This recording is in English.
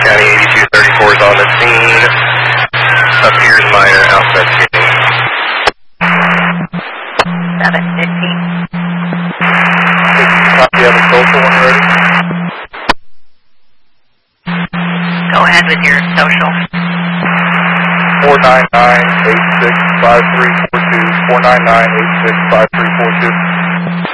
County 8234 is on the scene. Appears minor, outside skipping. 715. Copy, have a social when ready. Go ahead with your social. 499-865342, 499-865342.